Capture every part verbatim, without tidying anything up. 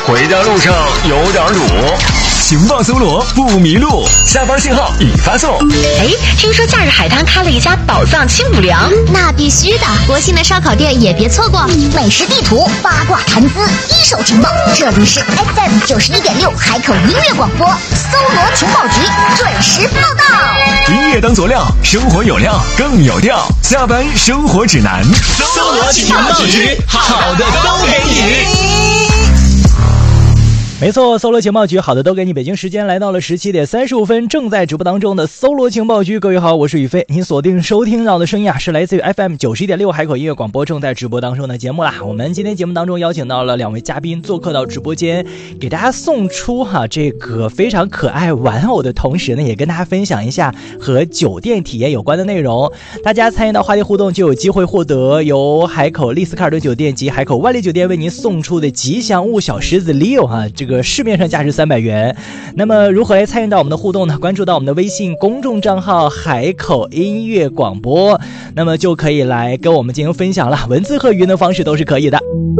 回家路上有点堵，情报搜罗不迷路，下班信号已发送。 哎，听说假日海滩开了一家宝藏清补凉， 那必须的。国庆的烧烤店也别错过，美食地图、八卦谈资、一手情报，这里是 F M 九十一点六海口音乐广播，搜罗情报局准时报道。 音乐当佐料，生活有料更有调。下班生活指南， 搜罗情报局，好的都给你。 没错，搜罗情报局好的都给你。北京时间来到了十七点三十五分，正在直播当中的搜罗情报局，各位好，我是宇飞。您锁定收听到的声音啊，是来自于 F M 九十一点六海口音乐广播正在直播当中的节目啦。我们今天节目当中邀请到了两位嘉宾做客到直播间，给大家送出哈、啊、这个非常可爱玩偶的同时呢，也跟大家分享一下和酒店体验有关的内容。大家参与到话题互动，就有机会获得由海口丽思卡尔顿酒店及海口万丽酒店为您送出的吉祥物小狮子 Leo 哈、啊，这个。市面上价值三百元。那么如何来参与到我们的互动呢？关注到我们的微信公众账号海口音乐广播，那么就可以来跟我们进行分享了，文字和语音的方式都是可以的。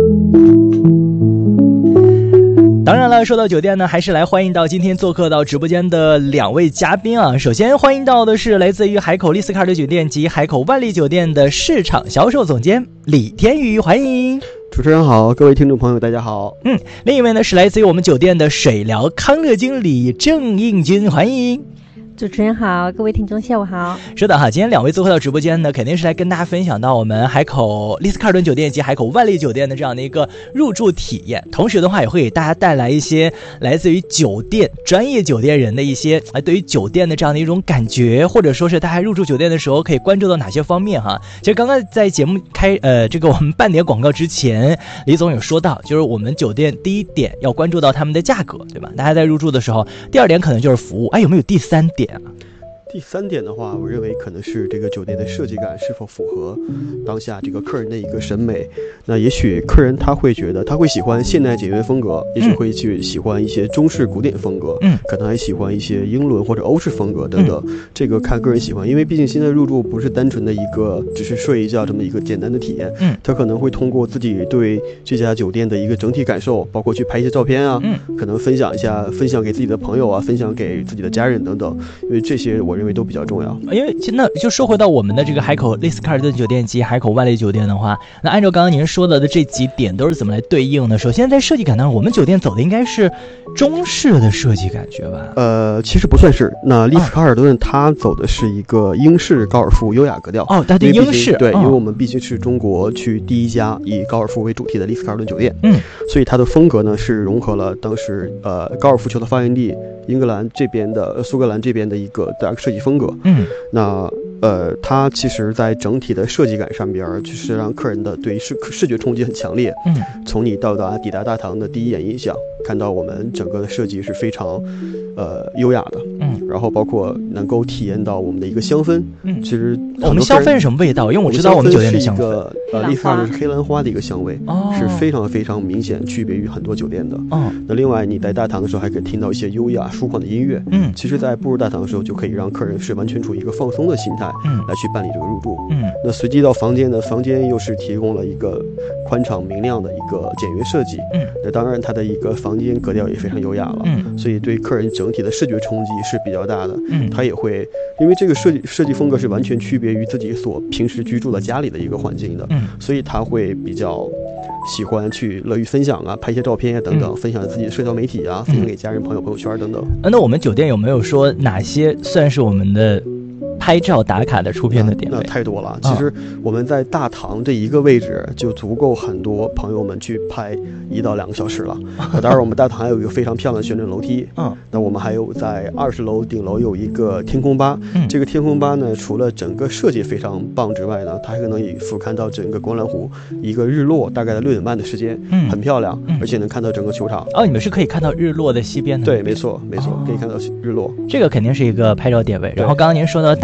当然了，说到酒店呢，还是来欢迎到今天做客到直播间的两位嘉宾啊。首先欢迎到的是来自于海口丽思卡尔顿酒店及海口万丽酒店的市场销售总监李天宇，欢迎。 主持人好，各位听众朋友大家好。 嗯，另一位呢是来自于我们酒店的水疗康乐经理郑应军，欢迎。 主持人好，各位听众下午好。 是的哈，今天两位做客到直播间呢，肯定是来跟大家分享到我们海口丽思卡尔顿酒店及海口万丽酒店的这样的一个入住体验，同时的话也会给大家带来一些来自于酒店专业酒店人的一些哎对于酒店的这样的一种感觉，或者说是大家入住酒店的时候可以关注到哪些方面哈。其实刚刚在节目开呃这个我们半点广告之前，李总有说到，就是我们酒店第一点要关注到他们的价格，对吧？大家在入住的时候，第二点可能就是服务，哎，有没有第三点？ 第三点的话，我认为可能是这个酒店的设计感是否符合当下这个客人的一个审美。那也许客人他会觉得他会喜欢现代简约风格，也许会去喜欢一些中式古典风格，嗯，可能还喜欢一些英伦或者欧式风格等等，嗯，这个看个人喜欢。因为毕竟现在入住不是单纯的一个只是睡一觉这么一个简单的体验，嗯，他可能会通过自己对这家酒店的一个整体感受，包括去拍一些照片啊，嗯，可能分享一下，分享给自己的朋友啊，分享给自己的家人等等，因为这些我认为都比较重要。 因为那就说回到我们的这个海口丽思卡尔顿酒店及海口万丽酒店的话，那按照刚刚您说的的这几点都是怎么来对应呢？首先在设计感当中，我们酒店走的应该是中式的设计感觉吧？ 呃，其实不算是。那丽思卡尔顿它走的是一个英式高尔夫优雅格调。 哦，它对英式。 对， 哦， 因为我们毕竟是中国区第一家以高尔夫为主题的丽思卡尔顿酒店， 嗯， 所以它的风格呢是融合了当时呃高尔夫球的发源地英格兰这边的苏格兰这边的一个大设计风格。嗯，那呃，它其实在整体的设计感上边，就是让客人的对视视觉冲击很强烈。嗯，从你到达抵达大堂的第一眼印象，看到我们整个的设计是非常呃优雅的。嗯，然后包括能够体验到我们的一个香氛。嗯，其实我们香氛是什么味道？因为我知道我们酒店的香氛， 呃，丽思卡尔顿是黑兰花的一个香味，哦，是非常非常明显，区别于很多酒店的。哦，那另外你在大堂的时候还可以听到一些优雅舒缓的音乐。嗯，其实，在步入大堂的时候，就可以让客人是完全处于一个放松的心态，嗯，来去办理这个入住。嗯，那随即到房间呢，房间又是提供了一个宽敞明亮的一个简约设计。嗯，那当然它的一个房间格调也非常优雅了。嗯，所以对客人整体的视觉冲击是比较大的。嗯，他也会因为这个设计设计风格是完全区别于自己所平时居住的家里的一个环境的。嗯，所以他会比较喜欢去乐于分享啊，拍一些照片啊等等，嗯，分享自己的社交媒体啊，分享给家人朋友朋友圈等等。 那我们酒店有没有说哪些算是我们的拍照打卡的出片的点位？ 那, 那太多了。其实我们在大堂这一个位置就足够很多朋友们去拍一到两个小时了。当然我们大堂还有一个非常漂亮的旋转楼梯。嗯，那我们还有在二十楼顶楼有一个天空吧。嗯，这个天空吧呢，除了整个设计非常棒之外呢，它还可能以俯瞰到整个观澜湖一个日落，大概在六点半的时间。嗯，很漂亮，嗯，而且能看到整个球场。 哦，你们是可以看到日落的西边的？ 对，没错没错，哦，可以看到日落。 这个肯定是一个拍照点位。然后刚刚您说到大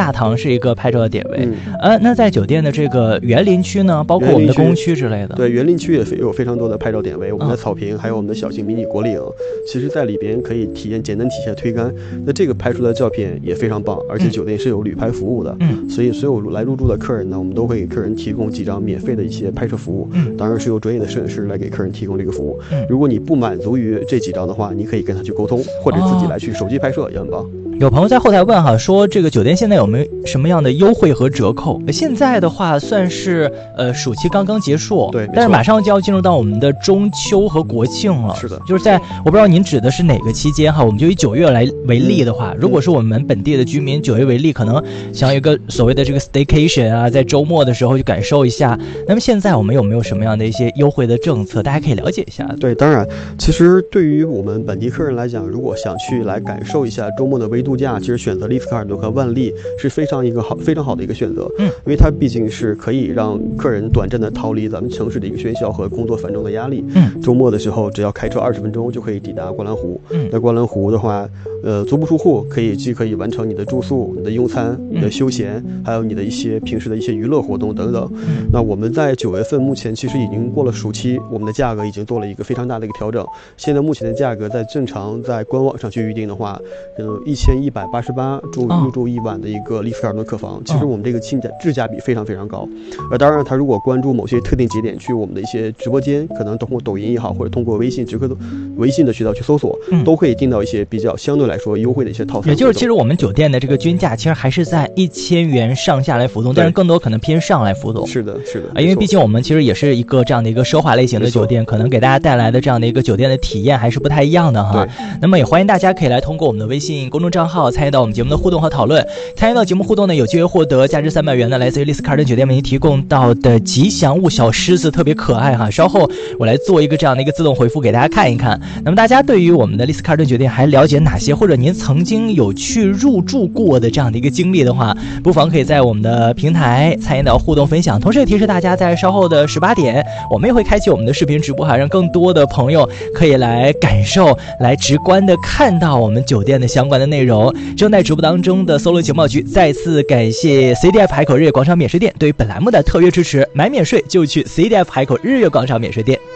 大堂是一个拍照的点位。 嗯、 呃，那在酒店的这个园林区呢，包括我们的公区之类的。 对，园林区也有非常多的拍照点位，我们的草坪、嗯、还有我们的小型迷你果岭，其实在里边可以体验简单体现推杆。那这个拍出来的照片也非常棒，而且酒店是有旅拍服务的。嗯，所以所有来入住的客人呢，我们都会给客人提供几张免费的一些拍摄服务。嗯，当然是由专业的摄影师来给客人提供这个服务。嗯，如果你不满足于这几张的话，你可以跟他去沟通，或者自己来去手机拍摄也很棒。 有朋友在后台问哈，说这个酒店现在有没有什么样的优惠和折扣？现在的话算是呃暑期刚刚结束， 对， 但是马上就要进入到我们的中秋和国庆了。 是的， 就是在我不知道您指的是哪个期间哈，我们就以九月来为例的话，嗯、如果是我们本地的居民，九月为例，可能想有一个所谓的这个 staycation 啊，在周末的时候去感受一下。那么现在我们有没有什么样的一些优惠的政策，大家可以了解一下？ 对，当然，其实对于我们本地客人来讲，如果想去来感受一下周末的微度假，其实选择丽思卡尔顿和万丽是非常一个好非常好的一个选择。嗯，因为它毕竟是可以让客人短暂的逃离咱们城市的一个喧嚣和工作繁重的压力。嗯，周末的时候只要开车二十分钟就可以抵达观澜湖。嗯，在观澜湖的话，呃，足不出户可以既可以完成你的住宿、你的用餐、你的休闲，还有你的一些平时的一些娱乐活动等等。嗯，那我们在九月份目前其实已经过了暑期，我们的价格已经做了一个非常大的一个调整。现在目前的价格在正常在官网上去预定的话，呃，一千一百八十八住入住一晚的一个丽思卡尔顿客房，其实我们这个性价质价比非常非常高。而当然，他如果关注某些特定节点去我们的一些直播间，可能通过抖音也好，或者通过微信直客微信的渠道去搜索，嗯、都可以订到一些比较相对来说优惠的一些套餐。 也就是其实我们酒店的这个均价其实还是在一千元上下来浮动，但是更多可能偏上来浮动。 是的，是的， 啊，因为毕竟我们其实也是一个这样的一个奢华类型的酒店，可能给大家带来的这样的一个酒店的体验还是不太一样的哈。那么也欢迎大家可以来通过我们的微信公众账号参与到我们节目的互动和讨论。参与到节目互动呢，有机会获得价值三百元的来自于丽思卡尔顿酒店为您提供到的吉祥物小狮子，特别可爱哈。稍后我来做一个这样的一个自动回复给大家看一看。那么大家对于我们的丽思卡尔顿酒店还了解哪些，或者您曾经有去入住过的这样的一个经历的话，不妨可以在我们的平台参与到互动分享。同时也提示大家，在稍后的十八点，我们也会开启我们的视频直播哈，让更多的朋友可以来感受、来直观的看到我们酒店的相关的内容。正在直播当中的搜罗情报局再次感谢 C D F 海口日月广场免税店对于本栏目的特约支持，买免税就去 C D F 海口日月广场免税店。